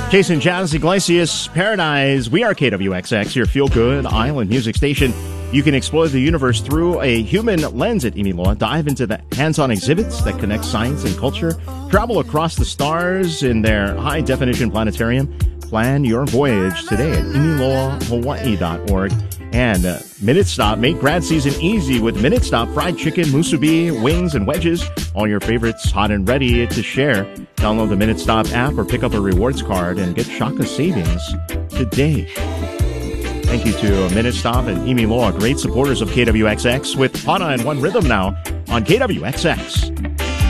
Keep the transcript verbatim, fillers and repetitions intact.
Jason Jazz Iglesias, Paradise. We are K W X X, your feel-good island music station. You can explore the universe through a human lens at Imiloa, dive into the hands-on exhibits that connect science and culture, travel across the stars in their high-definition planetarium. Plan your voyage today at imiloa hawaii dot org. And uh, Minute Stop, make grad season easy with Minute Stop fried chicken, musubi, wings, and wedges. All your favorites hot and ready to share. Download the Minute Stop app or pick up a rewards card and get Shaka savings today. Thank you to Minute Stop and Imiloa, great supporters of K W X X, with Pana and One Rhythm now on K W X X.